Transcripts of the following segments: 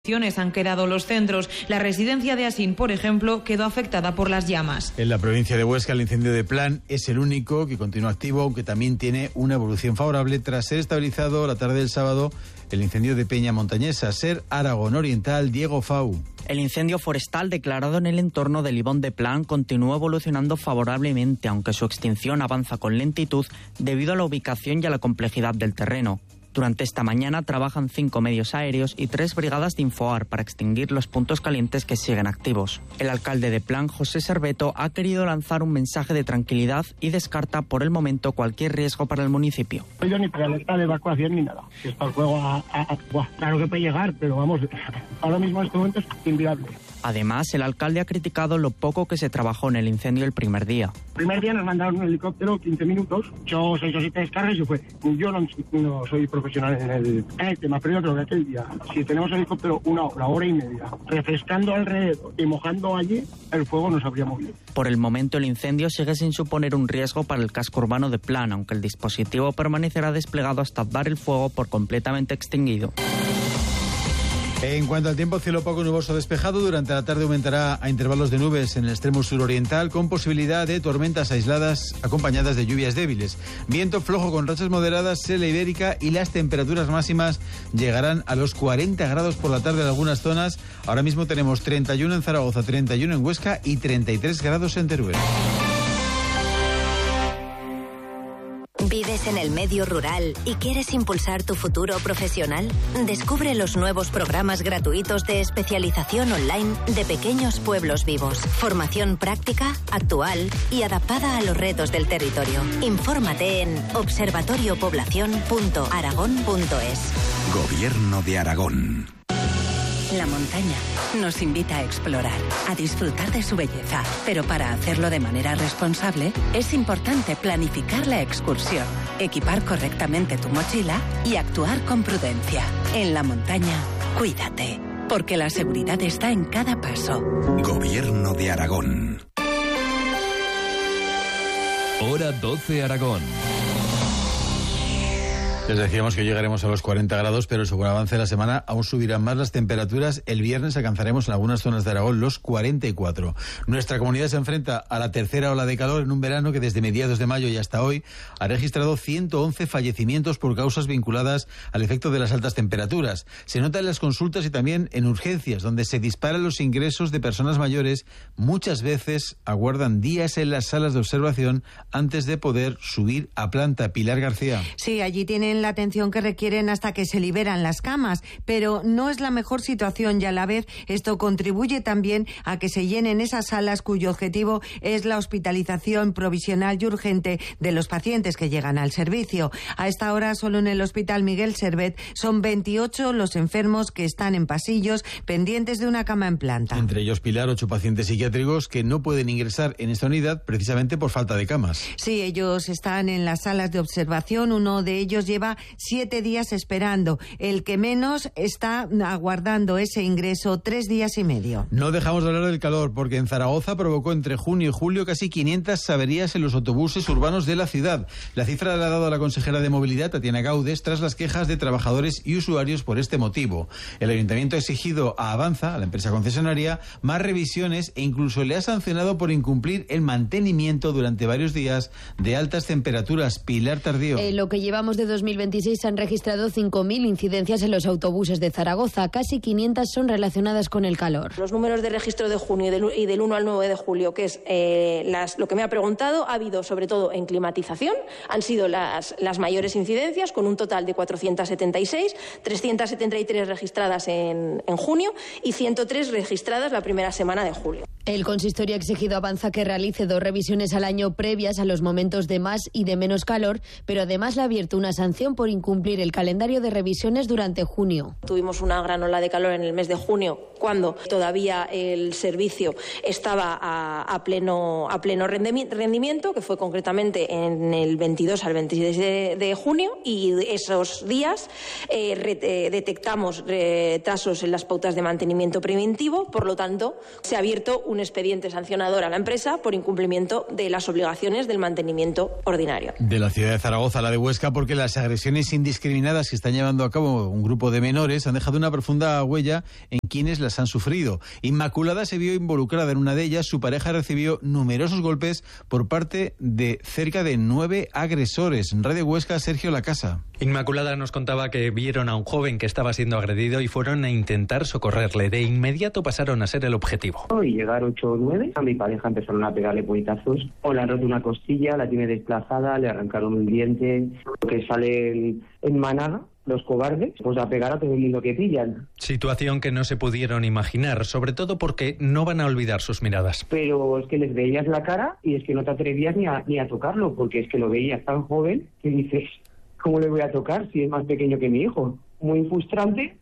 Han quedado los centros. La residencia de Asín, por ejemplo, quedó afectada por las llamas. En la provincia de Huesca, el incendio de Plan es el único que continúa activo, aunque también tiene una evolución favorable tras ser estabilizado la tarde del sábado el incendio de Peña Montañesa. Ser Aragón Oriental, Diego Fau. El incendio forestal declarado en el entorno del ibón de Plan continúa evolucionando favorablemente, aunque su extinción avanza con lentitud debido a la ubicación y a la complejidad del terreno. Durante esta mañana trabajan 5 medios aéreos y 3 brigadas de Infoar para extinguir los puntos calientes que siguen activos. El alcalde de Plan, José Serveto, ha querido lanzar un mensaje de tranquilidad y descarta por el momento cualquier riesgo para el municipio. Yo ni para alerta de evacuación ni nada. Está el fuego claro que puede llegar, pero vamos, ahora mismo en este momento es inviable. Además, el alcalde ha criticado lo poco que se trabajó en el incendio el primer día. El primer día nos mandaron un helicóptero, 15 minutos, 8 o 6 o 7 descargas y fue. Yo no soy profesional en el tema, pero yo creo que aquel día, si tenemos helicóptero una hora y media, refrescando alrededor y mojando allí, el fuego nos habría movido. Por el momento, el incendio sigue sin suponer un riesgo para el casco urbano de Plan, aunque el dispositivo permanecerá desplegado hasta dar el fuego por completamente extinguido. En cuanto al tiempo, cielo poco nuboso despejado. Durante la tarde aumentará a intervalos de nubes en el extremo suroriental, con posibilidad de tormentas aisladas acompañadas de lluvias débiles. Viento flojo con rachas moderadas en la Ibérica y las temperaturas máximas llegarán a los 40 grados por la tarde en algunas zonas. Ahora mismo tenemos 31 en Zaragoza, 31 en Huesca y 33 grados en Teruel. ¿Vives en el medio rural y quieres impulsar tu futuro profesional? Descubre los nuevos programas gratuitos de especialización online de Pequeños Pueblos Vivos. Formación práctica, actual y adaptada a los retos del territorio. Infórmate en observatoriopoblacion.aragón.es. Gobierno de Aragón. La montaña nos invita a explorar, a disfrutar de su belleza, pero para hacerlo de manera responsable es importante planificar la excursión, equipar correctamente tu mochila y actuar con prudencia. En la montaña, cuídate, porque la seguridad está en cada paso. Gobierno de Aragón. Hora 12 Aragón. Les decíamos que llegaremos a los 40 grados, pero según avance la semana aún subirán más las temperaturas. El viernes alcanzaremos en algunas zonas de Aragón los 44. Nuestra comunidad se enfrenta a la tercera ola de calor en un verano que desde mediados de mayo y hasta hoy ha registrado 111 fallecimientos por causas vinculadas al efecto de las altas temperaturas. Se nota en las consultas y también en urgencias, donde se disparan los ingresos de personas mayores. Muchas veces aguardan días en las salas de observación antes de poder subir a planta. Pilar García. Sí, allí tienen la atención que requieren hasta que se liberan las camas, pero no es la mejor situación y a la vez esto contribuye también a que se llenen esas salas cuyo objetivo es la hospitalización provisional y urgente de los pacientes que llegan al servicio. A esta hora solo en el Hospital Miguel Servet son 28 los enfermos que están en pasillos pendientes de una cama en planta. Entre ellos, Pilar, 8 pacientes psiquiátricos que no pueden ingresar en esta unidad precisamente por falta de camas. Sí, ellos están en las salas de observación. Uno de ellos lleva 7 días esperando. El que menos está aguardando ese ingreso 3 días y medio. No dejamos de hablar del calor, porque en Zaragoza provocó entre junio y julio casi 500 averías en los autobuses urbanos de la ciudad. La cifra la ha dado la consejera de Movilidad, Tatiana Gaudes, tras las quejas de trabajadores y usuarios por este motivo. El ayuntamiento ha exigido a Avanza, a la empresa concesionaria, más revisiones e incluso le ha sancionado por incumplir el mantenimiento durante varios días de altas temperaturas. Pilar Tardío. Lo que llevamos de 2026 se han registrado 5.000 incidencias en los autobuses de Zaragoza. Casi 500 son relacionadas con el calor. Los números de registro de junio y del 1 al 9 de julio, que es lo que me ha preguntado, ha habido sobre todo en climatización, han sido las mayores incidencias, con un total de 476, 373 registradas en junio y 103 registradas la primera semana de julio. El consistorio ha exigido a Avanza que realice 2 revisiones al año previas a los momentos de más y de menos calor, pero además le ha abierto una sanción por incumplir el calendario de revisiones durante junio. Tuvimos una gran ola de calor en el mes de junio, cuando todavía el servicio estaba a pleno rendimiento, que fue concretamente en el 22 al 26 de junio, y esos días detectamos retrasos en las pautas de mantenimiento preventivo. Por lo tanto, se ha abierto un expediente sancionador a la empresa por incumplimiento de las obligaciones del mantenimiento ordinario. De la ciudad de Zaragoza a la de Huesca, porque las agresiones agresiones indiscriminadas que están llevando a cabo un grupo de menores han dejado una profunda huella en quienes las han sufrido. Inmaculada se vio involucrada en una de ellas. Su pareja recibió numerosos golpes por parte de cerca de 9 agresores. En Radio Huesca, Sergio Lacasa. Inmaculada nos contaba que vieron a un joven que estaba siendo agredido y fueron a intentar socorrerle. De inmediato pasaron a ser el objetivo. Y llegaron 8 o 9, a mi pareja empezaron a pegarle puñetazos, o le han roto una costilla, la tiene desplazada, le arrancaron un diente, que sale en manada. Los cobardes, pues a pegar a todo el mundo que pillan. Situación que no se pudieron imaginar, sobre todo porque no van a olvidar sus miradas. Pero es que les veías la cara y es que no te atrevías ni a tocarlo, porque es que lo veías tan joven que dices, ¿cómo le voy a tocar si es más pequeño que mi hijo? Muy frustrante,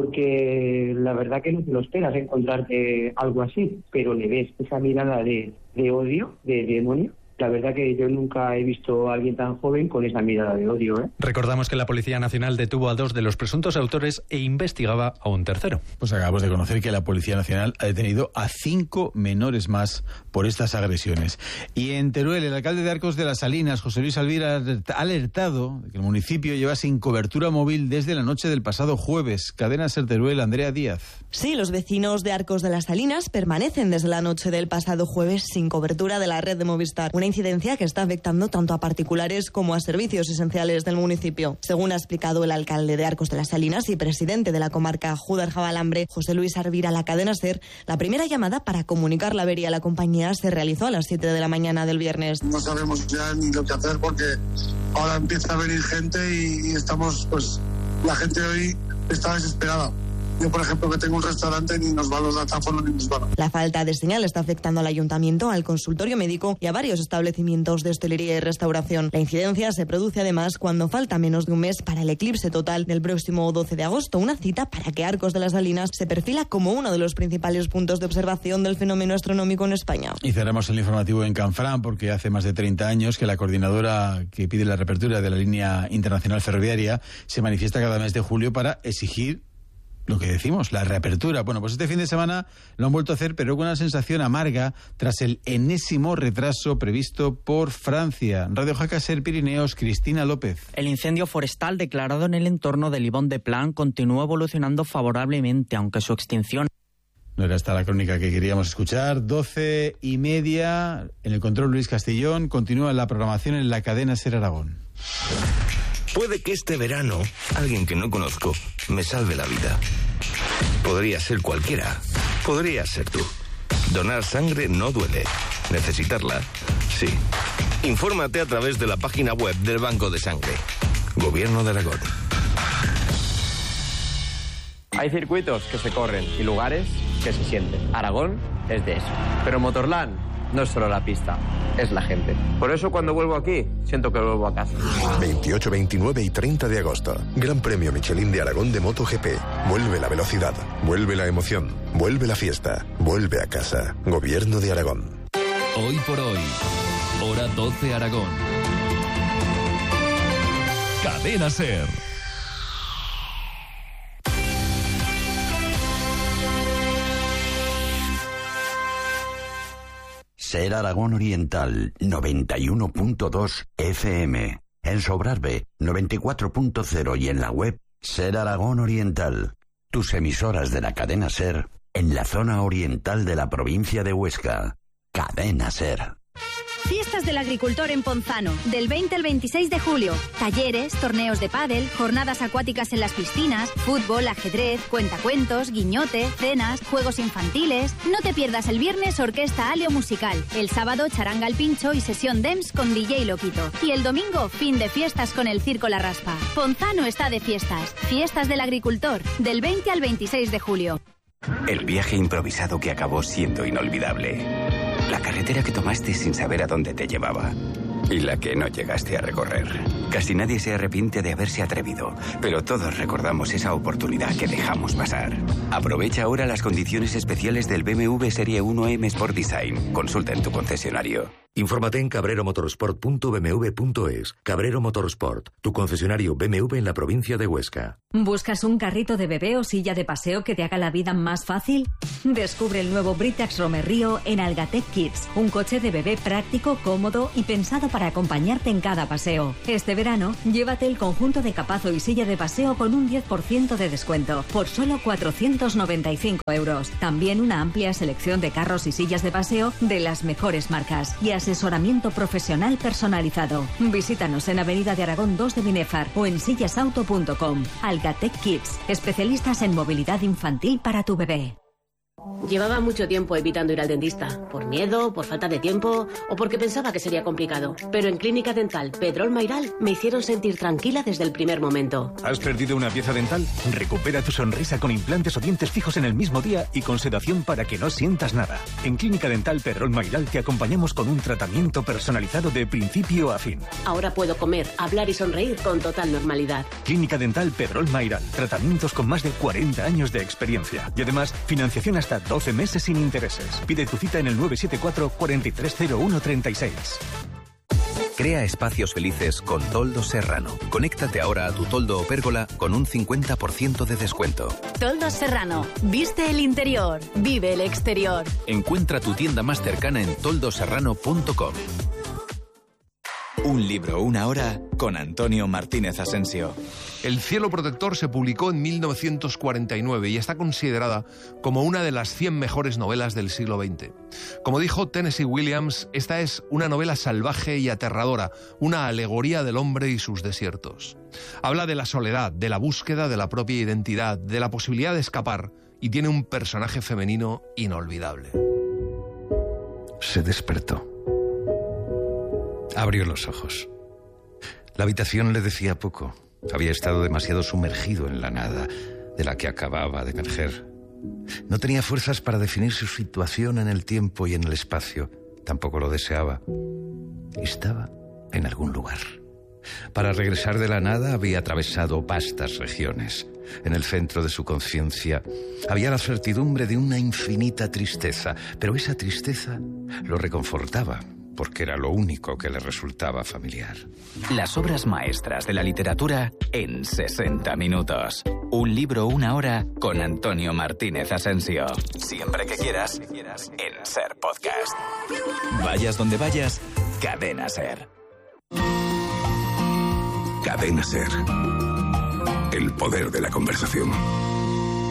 porque la verdad que no te lo esperas encontrarte algo así, pero le ves esa mirada de odio, de demonio. La verdad que yo nunca he visto a alguien tan joven con esa mirada de odio, ¿eh? Recordamos que la Policía Nacional detuvo a 2 de los presuntos autores e investigaba a un tercero. Pues acabamos de conocer que la Policía Nacional ha detenido a 5 menores más por estas agresiones. Y en Teruel, el alcalde de Arcos de las Salinas, José Luis Alvira, ha alertado de que el municipio lleva sin cobertura móvil desde la noche del pasado jueves. Cadena Ser Teruel, Andrea Díaz. Sí, los vecinos de Arcos de las Salinas permanecen desde la noche del pasado jueves sin cobertura de la red de Movistar. Una incidencia que está afectando tanto a particulares como a servicios esenciales del municipio. Según ha explicado el alcalde de Arcos de las Salinas y presidente de la comarca Júdar-Jabalambre, José Luis Arvira, a la cadena SER, la primera llamada para comunicar la avería a la compañía se realizó a las 7 de la mañana del viernes. No sabemos ya ni lo que hacer porque ahora empieza a venir gente y estamos, pues, la gente hoy está desesperada. Yo, por ejemplo, que tengo un restaurante, ni nos van los datáfonos ni nos van. La falta de señal está afectando al ayuntamiento, al consultorio médico y a varios establecimientos de hostelería y restauración. La incidencia se produce además cuando falta menos de un mes para el eclipse total del próximo 12 de agosto, una cita para que Arcos de las Salinas se perfila como uno de los principales puntos de observación del fenómeno astronómico en España. Y cerramos el informativo en Canfrán porque hace más de 30 años que la coordinadora que pide la reapertura de la línea internacional ferroviaria se manifiesta cada mes de julio para exigir lo que decimos, la reapertura. Bueno, pues este fin de semana lo han vuelto a hacer, pero con una sensación amarga tras el enésimo retraso previsto por Francia. Radio Jaca Ser Pirineos, Cristina López. El incendio forestal declarado en el entorno de Libón de Plan continúa evolucionando favorablemente, aunque su extinción... No era esta la crónica que queríamos escuchar. 12:30, en el control Luis Castellón. Continúa la programación en la cadena Ser Aragón. Puede que este verano alguien que no conozco me salve la vida. Podría ser cualquiera. Podría ser tú. Donar sangre no duele. Necesitarla, sí. Infórmate a través de la página web del Banco de Sangre. Gobierno de Aragón. Hay circuitos que se corren y lugares que se sienten. Aragón es de eso. Pero Motorland no es solo la pista, es la gente. Por eso cuando vuelvo aquí, siento que vuelvo a casa. 28, 29 y 30 de agosto. Gran Premio Michelin de Aragón de MotoGP. Vuelve la velocidad, vuelve la emoción, vuelve la fiesta, vuelve a casa. Gobierno de Aragón. Hoy por hoy, hora 12 Aragón. Cadena Ser. Ser Aragón Oriental, 91.2 FM. En Sobrarbe, 94.0 y en la web Ser Aragón Oriental. Tus emisoras de la cadena Ser en la zona oriental de la provincia de Huesca. Cadena Ser. Fiestas del Agricultor en Ponzano, del 20 al 26 de julio. Talleres, torneos de pádel, jornadas acuáticas en las piscinas, fútbol, ajedrez, cuentacuentos, guiñote, cenas, juegos infantiles. No te pierdas el viernes Orquesta Aleo Musical, el sábado charanga al pincho y sesión DEMS con DJ Loquito. Y el domingo, fin de fiestas con el Circo La Raspa. Ponzano está de fiestas. Fiestas del Agricultor, del 20 al 26 de julio. El viaje improvisado que acabó siendo inolvidable. La carretera que tomaste sin saber a dónde te llevaba. Y la que no llegaste a recorrer. Casi nadie se arrepiente de haberse atrevido, pero todos recordamos esa oportunidad que dejamos pasar. Aprovecha ahora las condiciones especiales del BMW Serie 1M Sport Design. Consulta en tu concesionario. Infórmate en cabreromotorsport.bmw.es. Cabrero Motorsport, tu concesionario BMW en la provincia de Huesca. ¿Buscas un carrito de bebé o silla de paseo que te haga la vida más fácil? Descubre el nuevo Britax Romer Rio en Algatec Kids, un coche de bebé práctico, cómodo y pensado para acompañarte en cada paseo. Este verano, llévate el conjunto de capazo y silla de paseo con un 10% de descuento, por solo 495 €. También una amplia selección de carros y sillas de paseo de las mejores marcas y asesoramiento profesional personalizado. Visítanos en Avenida de Aragón 2 de Binefar o en sillasauto.com. Algatec Kids, especialistas en movilidad infantil para tu bebé. Llevaba mucho tiempo evitando ir al dentista, por miedo, por falta de tiempo o porque pensaba que sería complicado. Pero en Clínica Dental Pedrol Mayral me hicieron sentir tranquila desde el primer momento. ¿Has perdido una pieza dental? Recupera tu sonrisa con implantes o dientes fijos en el mismo día y con sedación para que no sientas nada. En Clínica Dental Pedrol Mayral te acompañamos con un tratamiento personalizado de principio a fin. Ahora puedo comer, hablar y sonreír con total normalidad. Clínica Dental Pedrol Mayral. Tratamientos con más de 40 años de experiencia. Y además, financiación hasta 12 meses sin intereses. Pide tu cita en el 974 430136. Crea espacios felices con Toldos Serrano. Conéctate ahora a tu toldo o pérgola con un 50% de descuento. Toldos Serrano. Viste el interior. Vive el exterior. Encuentra tu tienda más cercana en toldoserrano.com. Un libro, una hora, con Antonio Martínez Asensio. El cielo protector se publicó en 1949 y está considerada como una de las 100 mejores novelas del siglo XX. Como dijo Tennessee Williams, esta es una novela salvaje y aterradora, una alegoría del hombre y sus desiertos. Habla de la soledad, de la búsqueda de la propia identidad, de la posibilidad de escapar, y tiene un personaje femenino inolvidable. Se despertó. Abrió los ojos. La habitación le decía poco. Había estado demasiado sumergido en la nada de la que acababa de emerger. No tenía fuerzas para definir su situación en el tiempo y en el espacio. Tampoco lo deseaba. Estaba en algún lugar. Para regresar de la nada había atravesado vastas regiones. En el centro de su conciencia había la certidumbre de una infinita tristeza, pero esa tristeza lo reconfortaba, porque era lo único que le resultaba familiar. Las obras maestras de la literatura en 60 minutos. Un libro, una hora, con Antonio Martínez Asensio. Siempre que quieras, en SER Podcast. Vayas donde vayas, Cadena SER. Cadena SER. El poder de la conversación.